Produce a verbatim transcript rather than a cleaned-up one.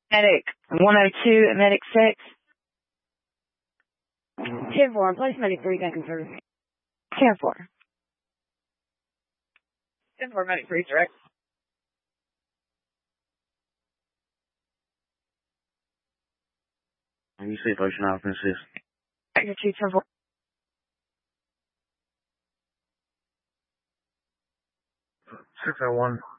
Medic one oh two, Medic six. ten four, place Medic three, back and through. ten four. ten four, Medic three, direct. You see Ocean Alpha assist. Vector two, ten four. six oh one.